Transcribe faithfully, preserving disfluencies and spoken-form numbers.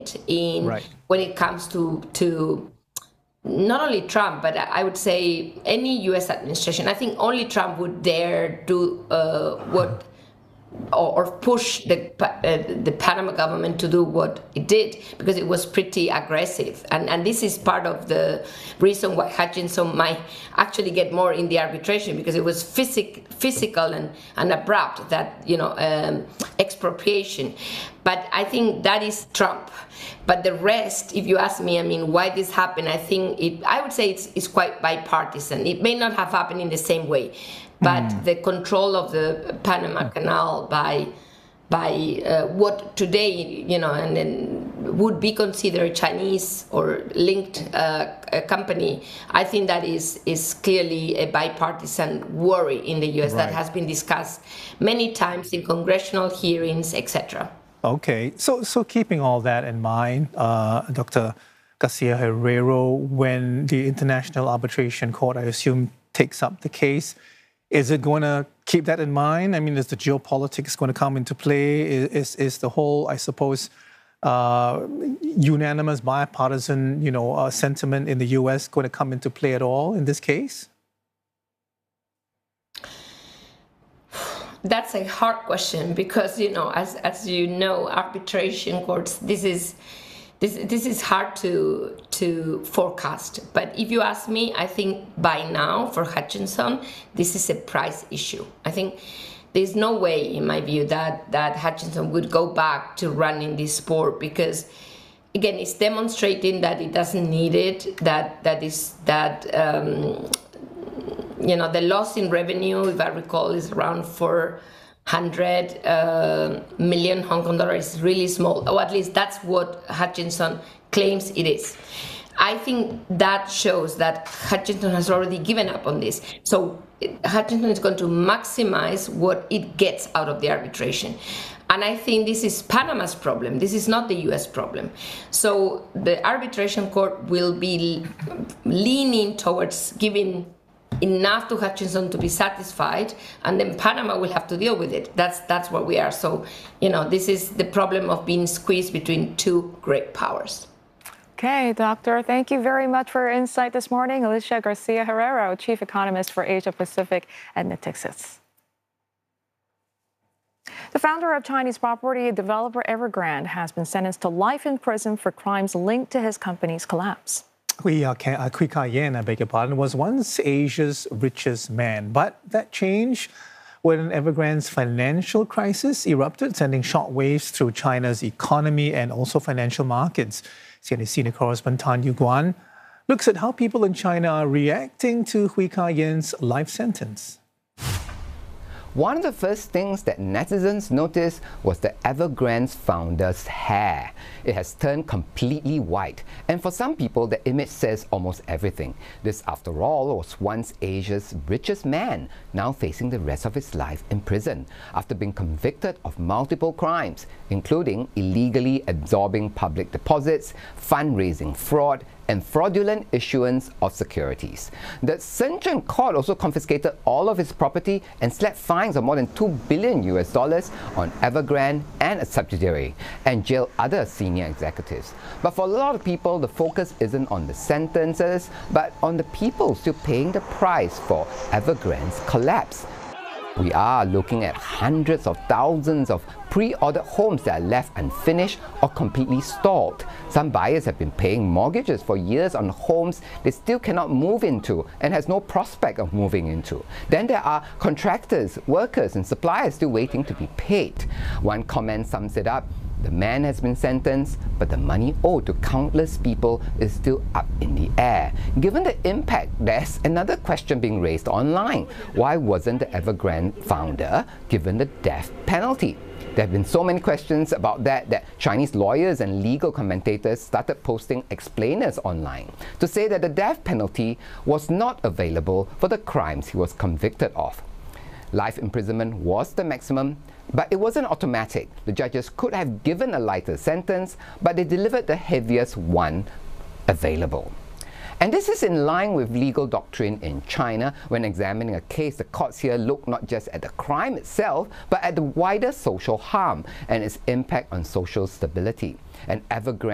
in right. when it comes to to not only Trump, but I would say any U S administration. I think only Trump would dare do uh, what or, or push the uh, the Panama government to do what it did, because it was pretty aggressive. And and this is part of the reason why Hutchinson might actually get more in the arbitration, because it was physic, physical and, and abrupt, that, you know, um, expropriation. But I think that is Trump. But the rest, if you ask me, I mean, why this happened, I think it, I would say it's, it's quite bipartisan. It may not have happened in the same way, but mm. the control of the Panama Canal by by uh, what today, you know, and then would be considered Chinese or linked uh, a company, I think that is is clearly a bipartisan worry in the U S right. that has been discussed many times in congressional hearings, et cetera. Okay, so so keeping all that in mind, uh, Doctor Garcia Herrero, when the International Arbitration Court, I assume, takes up the case, is it going to keep that in mind? I mean, is the geopolitics going to come into play? Is is, is the whole, I suppose, uh, unanimous bipartisan, you know, uh, sentiment in the U S going to come into play at all in this case? That's a hard question, because, you know, as as you know, arbitration courts, this is this this is hard to to forecast. But if you ask me, I think by now for Hutchinson, this is a price issue. I think there's no way, in my view, that that Hutchinson would go back to running this sport, because, again, it's demonstrating that it doesn't need it. That that is that. Um, You know, the loss in revenue, if I recall, is around four hundred uh, million Hong Kong dollars. It's really small, or at least that's what Hutchinson claims it is. I think that shows that Hutchinson has already given up on this. So Hutchinson is going to maximize what it gets out of the arbitration. And I think this is Panama's problem. This is not the U S problem. So the arbitration court will be leaning towards giving enough to Hutchinson to be satisfied, and then Panama will have to deal with it. That's that's what we are. So, you know, this is the problem of being squeezed between two great powers. Okay, Doctor, thank you very much for your insight this morning. Alicia Garcia Herrero, Chief Economist for Asia Pacific at Natixis. The founder of Chinese property developer Evergrande has been sentenced to life in prison for crimes linked to his company's collapse. Hui Ka-yen, I beg your pardon, was once Asia's richest man, but that changed when Evergrande's financial crisis erupted, sending shockwaves through China's economy and also financial markets. C N A senior correspondent Tan Yu Guan looks at how people in China are reacting to Hui Ka-yen's life sentence. One of the first things that netizens noticed was the Evergrande's founder's hair. It has turned completely white, and for some people the image says almost everything. This, after all, was once Asia's richest man, now facing the rest of his life in prison after being convicted of multiple crimes, including illegally absorbing public deposits, fundraising fraud, and fraudulent issuance of securities. The Shenzhen court also confiscated all of his property and slapped fines of more than two billion U S dollars on Evergrande and a subsidiary, and jailed other senior executives. But for a lot of people, the focus isn't on the sentences, but on the people still paying the price for Evergrande's collapse. We are looking at hundreds of thousands of pre-ordered homes that are left unfinished or completely stalled. Some buyers have been paying mortgages for years on homes they still cannot move into and has no prospect of moving into. Then there are contractors, workers, and suppliers still waiting to be paid. One comment sums it up: the man has been sentenced, but the money owed to countless people is still up in the air. Given the impact, there's another question being raised online. Why wasn't the Evergrande founder given the death penalty? There have been so many questions about that that Chinese lawyers and legal commentators started posting explainers online to say that the death penalty was not available for the crimes he was convicted of. Life imprisonment was the maximum, but it wasn't automatic. The judges could have given a lighter sentence, but they delivered the heaviest one available. And this is in line with legal doctrine in China. When examining a case, the courts here look not just at the crime itself, but at the wider social harm and its impact on social stability. And Evergrande